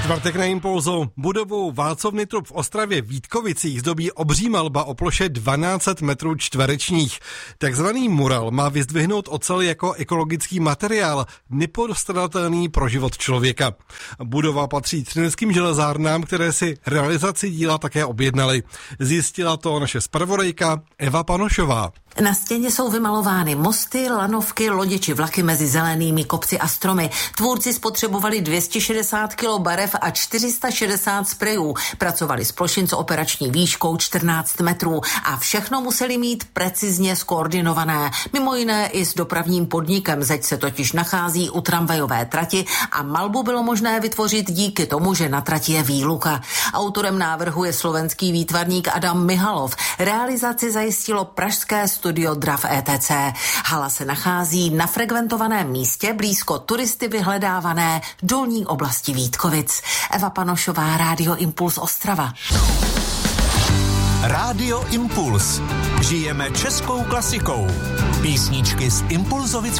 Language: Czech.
Čtvrtek na Impulzu. Budovu Válcovny Trup v Ostravě Vítkovicích zdobí obří malba o ploše 1200 metrů čtverečních. Takzvaný mural má vyzdvihnout ocel jako ekologický materiál, nepostradatelný pro život člověka. Budova patří Třineckým železárnám, které si realizaci díla také objednali. Zjistila to naše zpravodajka Eva Panošová. Na stěně jsou vymalovány mosty, lanovky, lodě či vlaky mezi zelenými kopci a stromy. Tvůrci spotřebovali 260 kg barev a 460 sprejů. Pracovali s plošin s operační výškou 14 metrů a všechno museli mít precizně skoordinované. Mimo jiné i s dopravním podnikem, zeď se totiž nachází u tramvajové trati a malbu bylo možné vytvořit díky tomu, že na trati je výluka. Autorem návrhu je slovenský výtvarník Adam Mihalov. Realizaci zajistilo pražské studio Drav ETC. Hala se nachází na frekventovaném místě blízko turisty vyhledávané dolní oblasti Vítkovic. Eva Panošová, Rádio Impuls Ostrava. Rádio Impuls. Žijeme českou klasikou. Písničky z Impulzovic